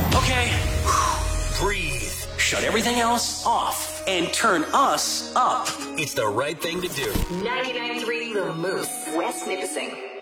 Okay, breathe. Shut everything else off and turn us up. It's the right thing to do. 99.3 The Moose, West Nipissing.